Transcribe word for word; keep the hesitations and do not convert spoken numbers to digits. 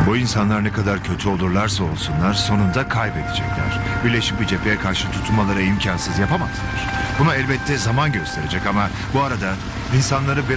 Bu insanlar ne kadar kötü olurlarsa olsunlar sonunda kaybedecekler. Birleşik bir cepheye karşı tutunmaları imkansız yapamazlar. Bunu elbette zaman gösterecek ama bu arada insanları bir